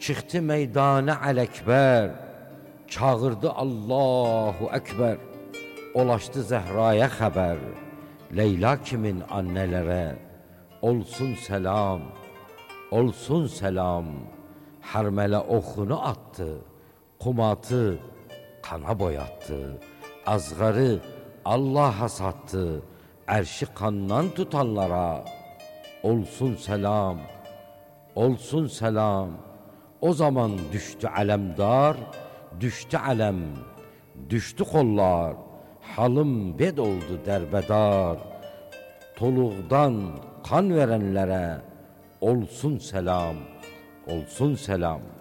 Çıxdı meydana Əl-Əkbər, çağırdı Allahu Əkbər. Ulaşdı Zəhraya xəbər, Leyla kimin annelərə. Olsun səlam, olsun səlam. Hərmələ oxunu attı, Qumatı qana boyatdı. Azğarı Allah'a sattı, Ərşi qandan tutanlara. Olsun səlam, olsun səlam. O zaman düşdü ələmdar, düşdü ələm, düşdü qollar. Halım bed oldu dərbədar. Toluqdan qan verənlərə olsun səlam, olsun səlam.